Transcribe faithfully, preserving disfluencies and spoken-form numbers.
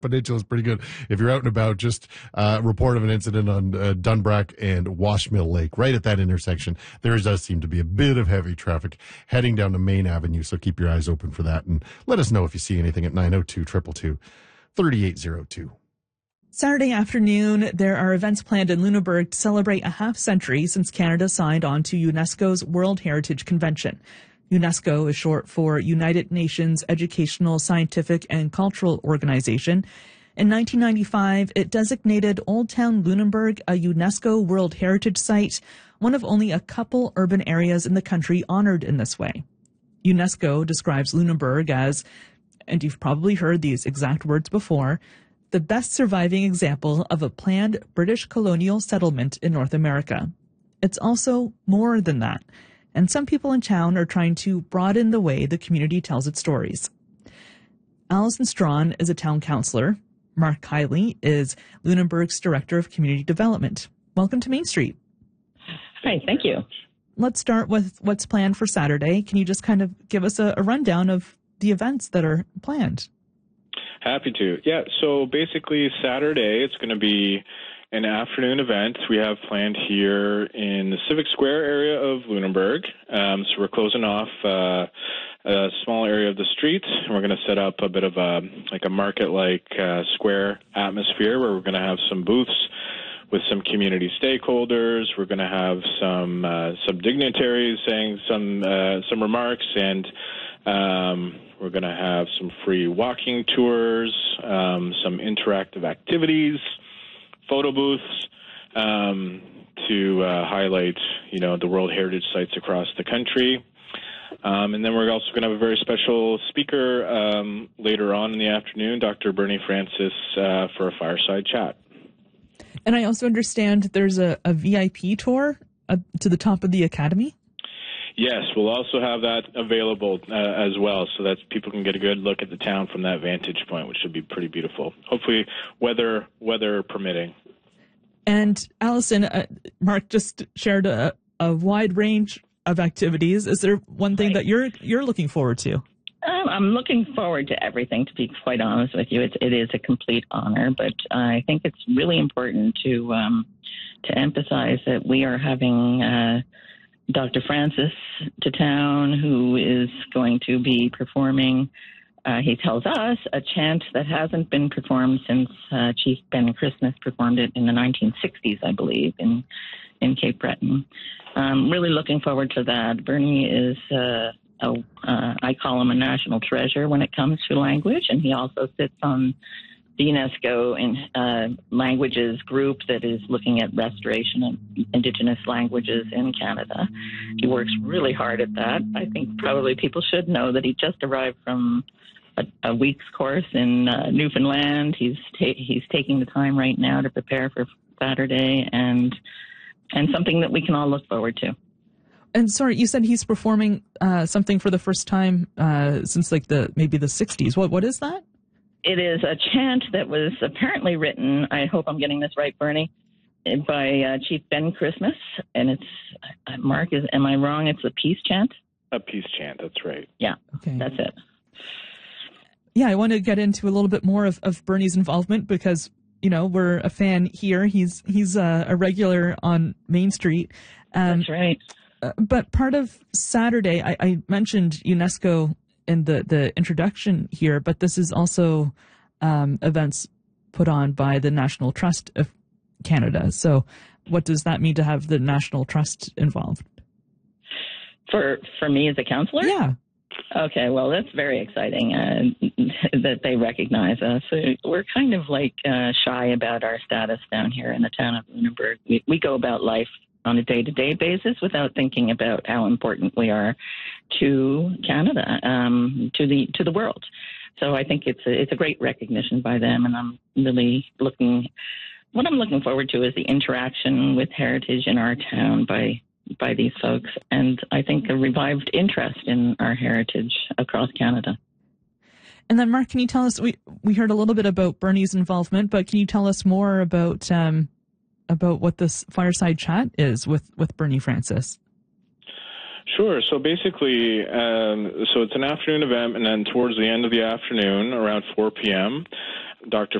Peninsula is pretty good. If you're out and about, just uh, report of an incident on uh, Dunbrack and Washmill Lake, right at that intersection. There does seem to be a bit of heavy traffic heading down to Main Avenue, so keep your eyes open for that. And let us know if you see anything at nine oh two, two two two, three eight oh two. Saturday afternoon, there are events planned in Lunenburg to celebrate a half century since Canada signed on to UNESCO's World Heritage Convention. UNESCO is short for United Nations Educational, Scientific, and Cultural Organization. In nineteen ninety-five, it designated Old Town Lunenburg a UNESCO World Heritage Site, one of only a couple urban areas in the country honored in this way. UNESCO describes Lunenburg as, and you've probably heard these exact words before, the best surviving example of a planned British colonial settlement in North America. It's also more than that. And some people in town are trying to broaden the way the community tells its stories. Alison Strawn is a town councillor. Mark Kiley is Lunenburg's Director of Community Development. Welcome to Main Street. Hi, thank you. Let's start with what's planned for Saturday. Can you just kind of give us a, a rundown of the events that are planned? Happy to. Yeah, so basically Saturday it's going to be an afternoon event we have planned here in the Civic Square area of Lunenburg. Um, so we're closing off uh, a small area of the street, and we're going to set up a bit of a like a market-like uh, square atmosphere where we're going to have some booths with some community stakeholders. We're going to have some uh, some dignitaries saying some uh, some remarks, and um, we're going to have some free walking tours, um, some interactive activities, photo booths um, to uh, highlight, you know, the World Heritage Sites across the country. Um, and then we're also going to have a very special speaker um, later on in the afternoon, Doctor Bernie Francis, uh, for a fireside chat. And I also understand there's a, a V I P tour uh, to the top of the Academy? Yes, we'll also have that available uh, as well, so that people can get a good look at the town from that vantage point, which should be pretty beautiful. Hopefully, weather weather permitting. And Alison, uh, Mark just shared a, a wide range of activities. Is there one thing Right. that you're you're looking forward to? Um, I'm looking forward to everything, to be quite honest with you. It's, it is a complete honor, but I think it's really important to um, to emphasize that we are having uh, Doctor Francis to town, who is going to be performing, uh, he tells us, a chant that hasn't been performed since uh, Chief Ben Christmas performed it in the nineteen sixties, I believe, in in Cape Breton. Um, really looking forward to that. Bernie is, uh, a, uh, I call him a national treasure when it comes to language, and he also sits on the UNESCO in, uh, languages group that is looking at restoration of Indigenous languages in Canada. He works really hard at that. I think probably people should know that he just arrived from a, a week's course in uh, Newfoundland. He's ta- he's taking the time right now to prepare for Saturday, and and something that we can all look forward to. And sorry, you said he's performing uh, something for the first time uh, since like the maybe the sixties. What what is that? It is a chant that was apparently written, I hope I'm getting this right, Bernie, by uh, Chief Ben Christmas. And it's, uh, Mark, is am I wrong? It's a peace chant? A peace chant, that's right. Yeah, Okay. that's it. Yeah, I want to get into a little bit more of, of Bernie's involvement because, you know, we're a fan here. He's he's uh, a regular on Main Street. Um, That's right. uh, but part of Saturday, I, I mentioned UNESCO in the, the introduction here, but this is also um, events put on by the National Trust of Canada. So what does that mean to have the National Trust involved? For for me as a counselor? Yeah. Okay, well, that's very exciting uh, that they recognize us. We're kind of like uh, shy about our status down here in the town of Lunenburg. We, we go about life on a day-to-day basis without thinking about how important we are to Canada, um, to the to the world. So I think it's a, it's a great recognition by them, and I'm really looking. What I'm looking forward to is the interaction with heritage in our town by by these folks, and I think a revived interest in our heritage across Canada. And then, Mark, can you tell us? We we heard a little bit about Bernie's involvement, but can you tell us more about um, about what this fireside chat is with, with Bernie Francis? Sure. So basically, um, so it's an afternoon event, and then towards the end of the afternoon, around four p.m., Doctor